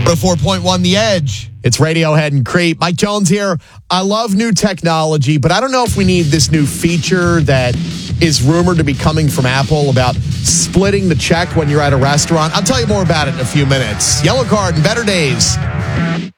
104.1 The Edge. It's Radiohead and Creep. Mike Jones here. I love new technology, but I don't know if we need this new feature that is rumored to be coming from Apple about splitting the check when you're at a restaurant. I'll tell you more about it in a few minutes. Yellow Card and Better Days.